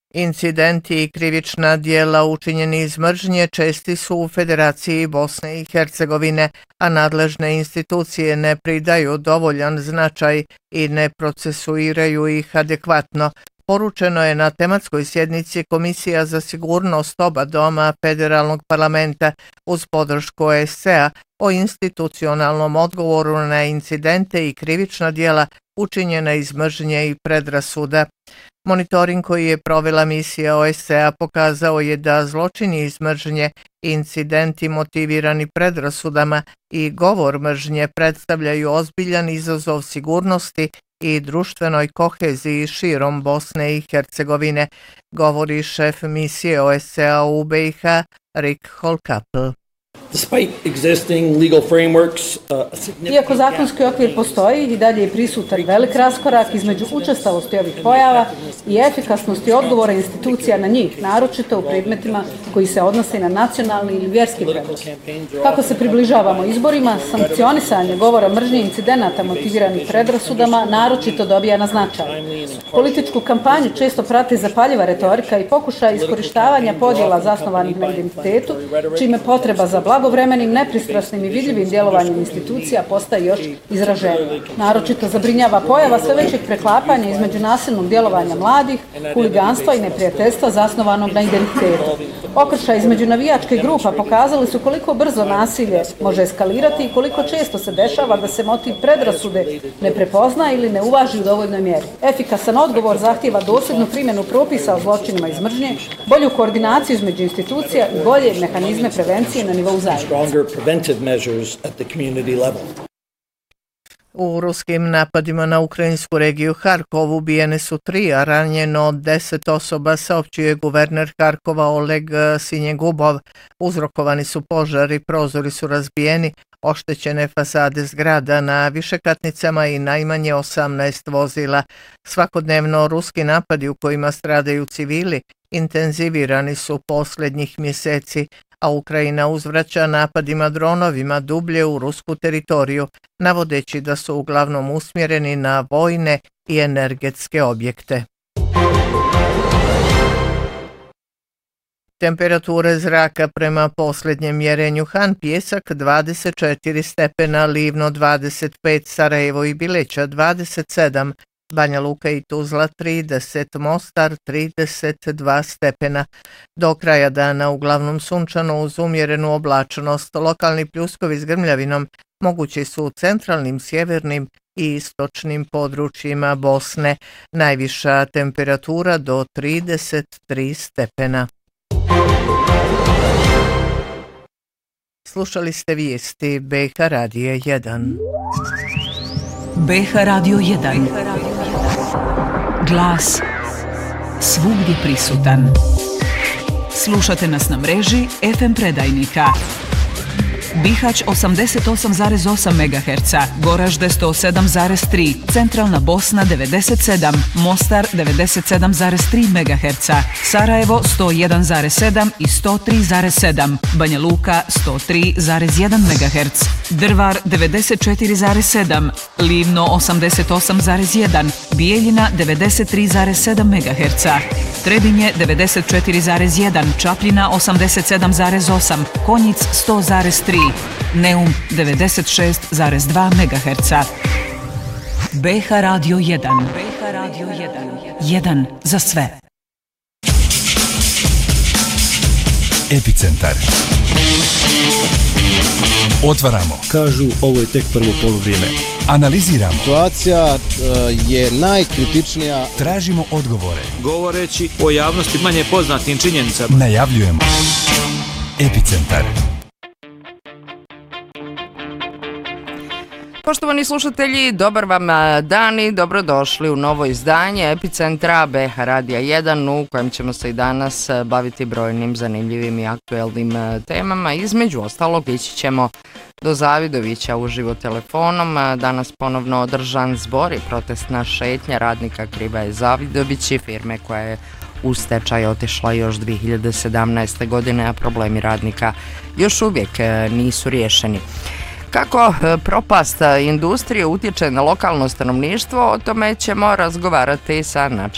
Incidenti i krivična djela učinjeni iz mržnje česti su u Federaciji Bosne i Hercegovine, a nadležne institucije ne pridaju dovoljan značaj i ne procesuiraju ih adekvatno. Poručeno je na tematskoj sjednici Komisija za sigurnost oba doma Federalnog parlamenta uz podršku OSCE-a o institucionalnom odgovoru na incidente i krivična djela učinjena iz mržnje i predrasuda. Monitoring koji je provela misija OSCE-a pokazao je da zločini iz mržnje, incidenti motivirani predrasudama i govor mržnje predstavljaju ozbiljan izazov sigurnosti i društvenoj koheziji širom Bosne i Hercegovine, govori šef misije OSCE-a u BiH Rick Holkapel. Iako zakonski okvir postoji, i dalje je prisutan velik raskorak između učestalosti ovih pojava i efikasnosti odgovora institucija na njih, naročito u predmetima koji se odnose na nacionalni ili vjerski predmet. Kako se približavamo izborima, sankcionisanje govora mržnje incidenata motiviranih predrasudama naročito dobija na značaju. Političku kampanju često prati zapaljiva retorika i pokušaj iskorištavanja podjela zasnovanih na identitetu, čime potreba za blagovremenim, nepristrasnim i vidljivim djelovanjem institucija postaje još izraženija. Naročito zabrinjava pojava sve većeg preklapanja između nasilnog djelovanja mladih, huliganstva i neprijateljstva zasnovanog na identitetu. Okršaj između navijačkih grupa pokazali su koliko brzo nasilje može eskalirati i koliko često se dešava da se motiv predrasude ne prepozna ili ne uvaži u dovoljnoj mjeri. Efikasan odgovor zahtijeva dosljednu primjenu propisa o zločinima iz mržnje, bolju koordinaciju između institucija i bolje mehanizme prevencije na nivou zajednice. U ruskim napadima na ukrajinsku regiju Harkov ubijene su 3, a ranjeno 10 osoba, saopćuje guverner Harkova Oleg Sinjegubov. Uzrokovani su požari, prozori su razbijeni, oštećene fasade zgrada na višekatnicama i najmanje 18 vozila. Svakodnevno ruski napadi u kojima stradaju civili intenzivirani su posljednjih mjeseci, a Ukrajina uzvraća napadima dronovima dublje u rusku teritoriju, navodeći da su uglavnom usmjereni na vojne i energetske objekte. Temperature zraka prema posljednjem mjerenju Han Pjesak 24 stepena, Livno 25, Sarajevo i Bileća 27, Banja Luka i Tuzla 30, Mostar 32 stepena. Do kraja dana uglavnom sunčano uz umjerenu oblačnost, lokalni pljuskovi s grmljavinom mogući su u centralnim, sjevernim i istočnim područjima Bosne. Najviša temperatura do 33 stepena. Slušali ste vijesti BiH Radio 1. BiH Radio 1. Glas svugdje prisutan. Slušate nas na mreži FM predajnika. Bihać 88,8 MHz, Goražde 107,3, Centralna Bosna 97, Mostar 97,3 MHz, Sarajevo 101,7 i 103,7, Banja Luka 103,1 MHz, Drvar 94,7, Livno 88,1, Bijeljina 93,7 MHz, Trebinje 94,1, Čapljina 87,8, Konjic 100,3, Neum 96,2 MHz. BiH Radio 1. BiH Radio 1. 1 za sve. Epicentar. Otvaramo. Kažu, ovo je tek prvo poluvrijeme. Analiziramo. Situacija je najkritičnija. Tražimo odgovore. Govoreći o javnosti manje poznatim činjenicama. Najavljujemo. Epicentar. Poštovani slušatelji, dobar vam dan i dobrodošli u novo izdanje Epicentra BiH Radija 1 u kojem ćemo se i danas baviti brojnim zanimljivim i aktuelnim temama. Između ostalog ići ćemo do Zavidovića uživo telefonom. Danas ponovno održan zbor i protestna šetnja radnika Krivaje Zavidovići, firme koja je u stečaj otišla još 2017. godine, a problemi radnika još uvijek nisu riješeni. Kako propast industrije utječe na lokalno stanovništvo, o tome ćemo razgovarati sa